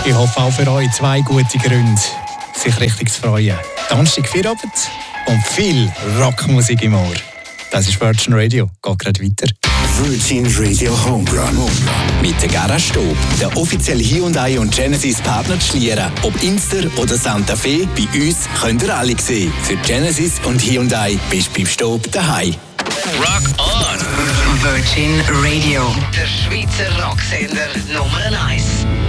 Ich hoffe auch für euch 2 gute Gründe, sich richtig zu freuen. Donnerstag Feierabend und viel Rockmusik im Ohr. Das ist Virgin Radio. Geht gerade weiter. Virgin Radio Home Run. Mit der Garage Stob, der offizielle Hyundai und Genesis Partner zu Schlieren. Ob Inster oder Santa Fe, bei uns könnt ihr alle sehen. Für Genesis und Hyundai bist du beim Stob daheim. Rock on! Virgin Radio. Der Schweizer Rocksender Nummer 1.